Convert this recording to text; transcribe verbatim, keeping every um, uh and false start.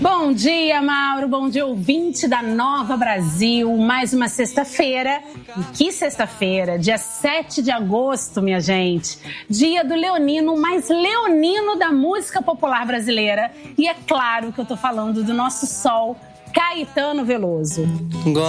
Bom dia, Mauro. Bom dia, ouvinte da Nova Brasil. Mais uma sexta-feira. E que sexta-feira? Dia sete de agosto, minha gente. Dia do leonino, mais leonino da música popular brasileira. E é claro que eu tô falando do nosso sol, Caetano Veloso.